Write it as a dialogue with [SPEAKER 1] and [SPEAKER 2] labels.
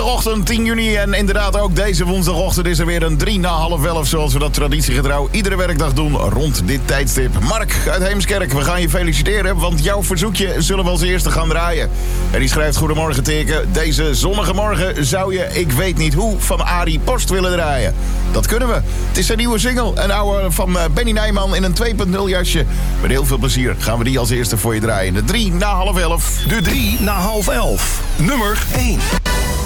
[SPEAKER 1] Woensdagochtend 10 juni en inderdaad ook deze woensdagochtend is er weer een 3 na half 11... zoals we dat traditiegetrouw iedere werkdag doen rond dit tijdstip. Mark uit Heemskerk, we gaan je feliciteren, want jouw verzoekje zullen we als eerste gaan draaien. En die schrijft: goedemorgen teken, deze zonnige morgen zou je Ik Weet Niet Hoe van Arie Post willen draaien. Dat kunnen we. Het is een nieuwe single, een oude van Benny Nijman in een 2.0 jasje. Met heel veel plezier gaan we die als eerste voor je draaien. De 3 na half 11.
[SPEAKER 2] De 3 na half 11. Nummer 1.